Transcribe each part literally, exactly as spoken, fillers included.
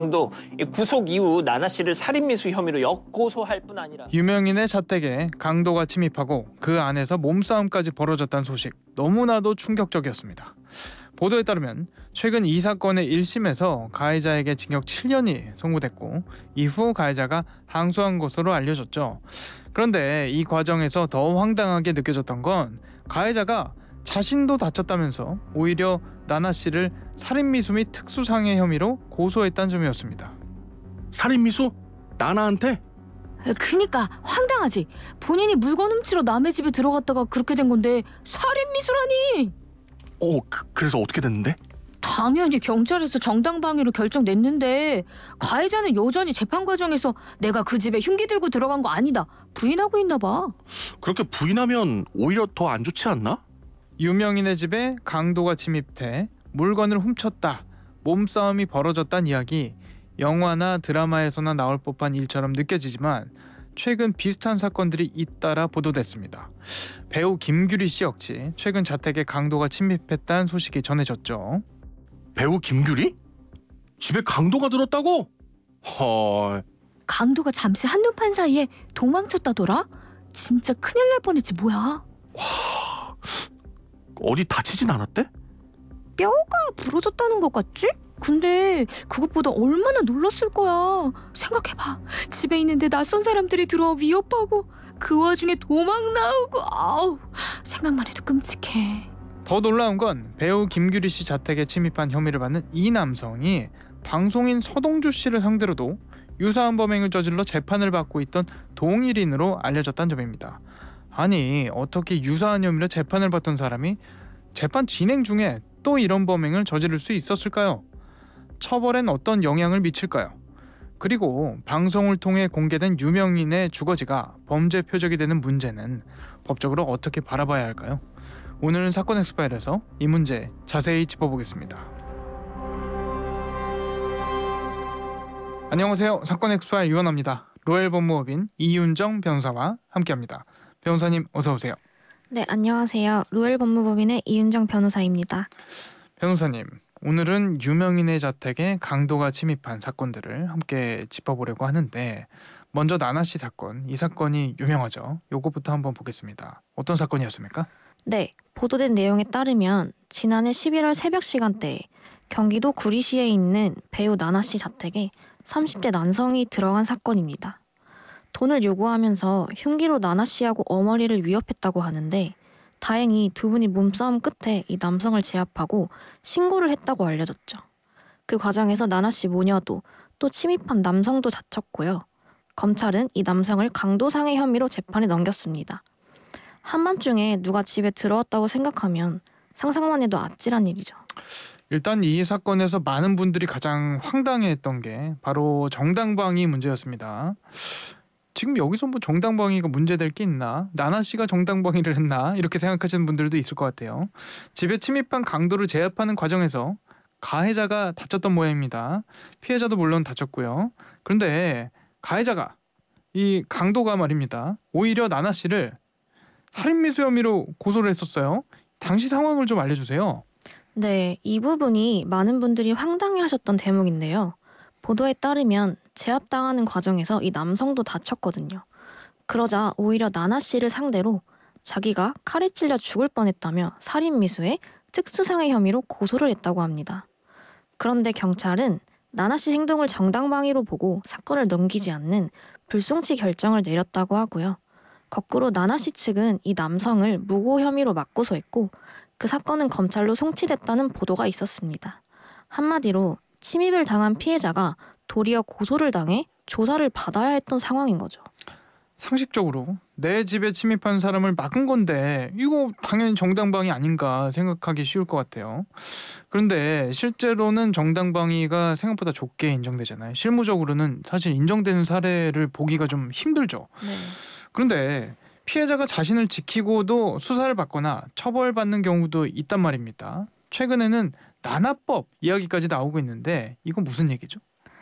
도 구속 이후 나나 씨를 살인미수 혐의로 역고소할 뿐 아니라 유명인의 자택에 강도가 침입하고 그 안에서 몸싸움까지 벌어졌다는 소식, 너무나도 충격적이었습니다. 보도에 따르면 최근 이 사건의 일 심에서 가해자에게 징역 칠 년이 선고됐고 이후 가해자가 항소한 것으로 알려졌죠. 그런데 이 과정에서 더 황당하게 느껴졌던 건 가해자가 자신도 다쳤다면서 오히려 나나 씨를 살인미수 및 특수상해 혐의로 고소했다는 점이었습니다. 살인미수? 나나한테? 그니까 황당하지. 본인이 물건 훔치러 남의 집에 들어갔다가 그렇게 된 건데 살인미수라니. 어, 그, 그래서 어떻게 됐는데? 당연히 경찰에서 정당방위로 결정 냈는데 가해자는 여전히 재판 과정에서 내가 그 집에 흉기 들고 들어간 거 아니다 부인하고 있나 봐. 그렇게 부인하면 오히려 더 안 좋지 않나? 유명인의 집에 강도가 침입해 물건을 훔쳤다, 몸싸움이 벌어졌다는 이야기, 영화나 드라마에서나 나올 법한 일처럼 느껴지지만 최근 비슷한 사건들이 잇따라 보도됐습니다. 배우 김규리 씨 역시 최근 자택에 강도가 침입했다는 소식이 전해졌죠. 배우 김규리? 집에 강도가 들었다고? 헐. 강도가 잠시 한눈판 사이에 도망쳤다더라? 진짜 큰일 날 뻔했지 뭐야. 어디 다치진 않았대? 뼈가 부러졌다는 것 같지? 근데 그것보다 얼마나 놀랐을 거야. 생각해봐. 집에 있는데 낯선 사람들이 들어와 위협하고 그 와중에 도망 나오고. 아우, 생각만 해도 끔찍해. 더 놀라운 건 배우 김규리 씨 자택에 침입한 혐의를 받는 이 남성이 방송인 서동주 씨를 상대로도 유사한 범행을 저질러 재판을 받고 있던 동일인으로 알려졌다는 점입니다. 아니, 어떻게 유사한 혐의로 재판을 받던 사람이 재판 진행 중에 또 이런 범행을 저지를 수 있었을까요? 처벌엔 어떤 영향을 미칠까요? 그리고 방송을 통해 공개된 유명인의 주거지가 범죄 표적이 되는 문제는 법적으로 어떻게 바라봐야 할까요? 오늘은 사건 엑스파일에서 이 문제 자세히 짚어보겠습니다. 안녕하세요. 사건 엑스파일 유원합니다. 로열 법무법인 이윤정 변호사와 함께합니다. 변호사님 어서 오세요. 네, 안녕하세요. 로열 법무법인의 이윤정 변호사입니다. 변호사님, 오늘은 유명인의 자택에 강도가 침입한 사건들을 함께 짚어보려고 하는데 먼저 나나 씨 사건, 이 사건이 유명하죠. 요거부터 한번 보겠습니다. 어떤 사건이었습니까? 네, 보도된 내용에 따르면 지난해 십일월 새벽 시간대에 경기도 구리시에 있는 배우 나나 씨 자택에 삼십 대 남성이 들어간 사건입니다. 돈을 요구하면서 흉기로 나나 씨하고 어머니를 위협했다고 하는데 다행히 두 분이 몸싸움 끝에 이 남성을 제압하고 신고를 했다고 알려졌죠. 그 과정에서 나나 씨 모녀도 또 침입한 남성도 다쳤고요. 검찰은 이 남성을 강도상해 혐의로 재판에 넘겼습니다. 한밤중에 누가 집에 들어왔다고 생각하면 상상만 해도 아찔한 일이죠. 일단 이 사건에서 많은 분들이 가장 황당해했던 게 바로 정당방위 문제였습니다. 지금 여기서 뭐 정당방위가 문제될 게 있나? 나나 씨가 정당방위를 했나? 이렇게 생각하시는 분들도 있을 것 같아요. 집에 침입한 강도를 제압하는 과정에서 가해자가 다쳤던 모양입니다. 피해자도 물론 다쳤고요. 그런데 가해자가, 이 강도가 말입니다, 오히려 나나 씨를 살인미수 혐의로 고소를 했었어요. 당시 상황을 좀 알려주세요. 네, 이 부분이 많은 분들이 황당해하셨던 대목인데요. 보도에 따르면 제압당하는 과정에서 이 남성도 다쳤거든요. 그러자 오히려 나나 씨를 상대로 자기가 칼에 찔려 죽을 뻔했다며 살인미수에 특수상해 혐의로 고소를 했다고 합니다. 그런데 경찰은 나나 씨 행동을 정당방위로 보고 사건을 넘기지 않는 불송치 결정을 내렸다고 하고요. 거꾸로 나나 씨 측은 이 남성을 무고 혐의로 맞고소했고 그 사건은 검찰로 송치됐다는 보도가 있었습니다. 한마디로 침입을 당한 피해자가 도리어 고소를 당해 조사를 받아야 했던 상황인 거죠. 상식적으로 내 집에 침입한 사람을 막은 건데 이거 당연히 정당방위 아닌가 생각하기 쉬울 것 같아요. 그런데 실제로는 정당방위가 생각보다 좁게 인정되잖아요. 실무적으로는 사실 인정되는 사례를 보기가 좀 힘들죠. 네. 그런데 피해자가 자신을 지키고도 수사를 받거나 처벌받는 경우도 있단 말입니다. 최근에는 나나법 이야기까지 나오고 있는데 이건 무슨 얘기죠?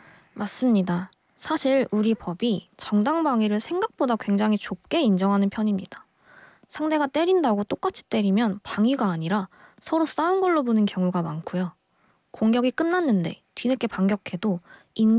맞습니다. 사실 우리 법이 정당방위를 생각보다 굉장히 좁게 인정하는 편입니다. 상대가 때린다고 똑같이 때리면 방위가 아니라 서로 싸운 걸로 보는 경우가 많고요. 공격이 끝났는데 뒤늦게 반격해도